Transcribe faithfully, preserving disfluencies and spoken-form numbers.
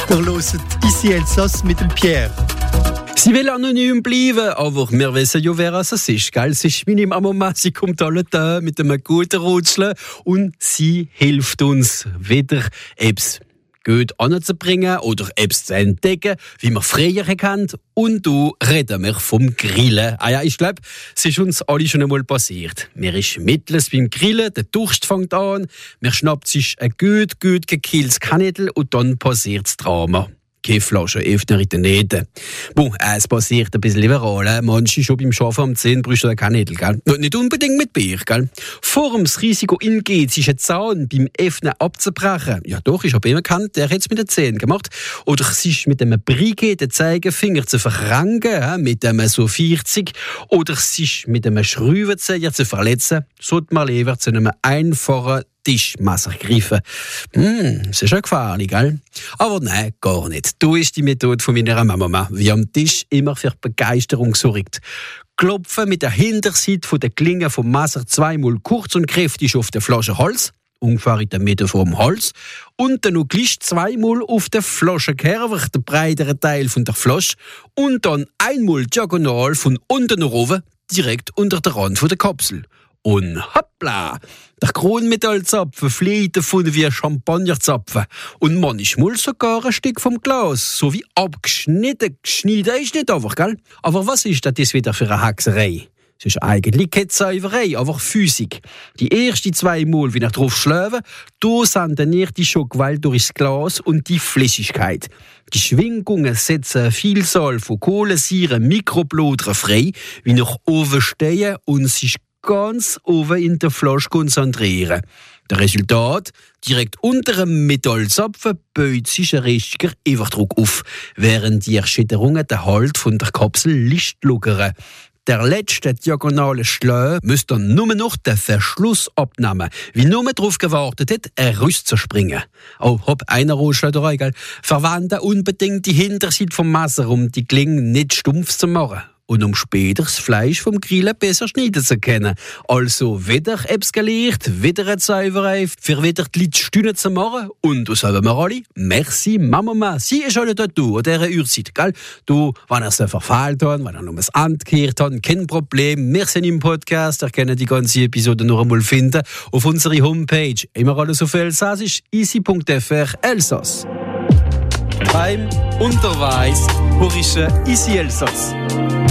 Ihr hört «Ici Elsass» mit dem Pierre. Sie will anonym bleiben, aber wir wissen ja, wer es ist, gell? Sie ist meine Mama, sie kommt alle da mit einem guten Rutschle und sie hilft uns wieder, etwas gut anzubringen oder etwas zu entdecken, wie wir früher kennt. Und du reden wir vom Grillen. Ah ja, ich glaube, es ist uns alle schon einmal passiert. Mir ist mittels beim Grillen, der Durst fängt an, mir schnappt sich ein gut, gut gekilltes Kanädel und dann passiert das Drama. Keine Flasche öffnen in den Nähten. Boah, es passiert ein bisschen liberal. Manche schon beim Schaffen am zehn brüst du kein Nädel, gell? Nicht unbedingt mit Bier, gell? Vor dem das Risiko ingeht, sich einen Zahn beim Öffnen abzubrechen. Ja doch, ich habe immer gekannt, der hat es mit den Zähnen gemacht. Oder sich mit einem Briquet den Zeigefinger zu verrangen, mit einem so vierzig. Oder sich mit einem Schraubenzieher zu verletzen. Sollte man lieber zu einem einfachen Tischmesser greifen. Hm, das ist ja gefährlich, gell? Aber nein, gar nicht. Du ist die Methode von meiner Mama, wie am Tisch immer für Begeisterung sorgt. Klopfen mit der Hinterseite der Klinge vom Messer zweimal kurz und kräftig auf der Flasche Hals, ungefähr in der Mitte vom Hals, und dann noch gleich zweimal auf der Flaschenkerber, der breitere Teil von der Flasche, und dann einmal diagonal von unten nach oben, direkt unter der Rand von der Kapsel. Und hoppla! Der Kronmetallzapfen fliegt davon wie ein Champagnerzapfen. Und manchmal sogar ein Stück vom Glas. So wie abgeschnitten. Geschnitten ist nicht einfach, gell? Aber was ist das wieder für eine Hexerei? Es ist eigentlich keine Zauberei, aber Physik. Die ersten zwei Mal, wie ich drauf schlafe, da senden ihr die Schockwelle durchs Glas und die Flüssigkeit. Die Schwingungen setzen eine Vielzahl von Kohlensäuren, Mikroblutern frei, wie nach oben stehen und sich ganz oben in der Flasche konzentrieren. Der Resultat: direkt unter dem Metallzapfen baut sich ein richtiger Überdruck auf, während die Erschütterungen den Halt von der Kapsel leicht lockern. Der letzte diagonale Schlag muss dann nur noch den Verschluss abnehmen, wie nur darauf gewartet hat, ein Rüst zu springen. Oh, hopp, einer Rohschlag da rein, gell? Verwende unbedingt die Hinterseite vom Messer, um die Klinge nicht stumpf zu machen. Und um später das Fleisch vom Grillen besser schneiden zu können. Also wieder etwas gelernt, wieder eine Zauberei, für wieder die Leute Stunden zu machen. Und das haben wir alle. Merci, Mama. Sie ist alle dort an dieser Uhrzeit, gell? Du, wenn er sie verfehlt hat, wenn er nur das Ende gekehrt hat, kein Problem. Wir sind im Podcast, ihr könnt die ganze Episode noch einmal finden auf unserer Homepage. Immer alles auf Elsassisch, easy punkt f r Elsass. Heim, unterweis, horische Easy Elsass.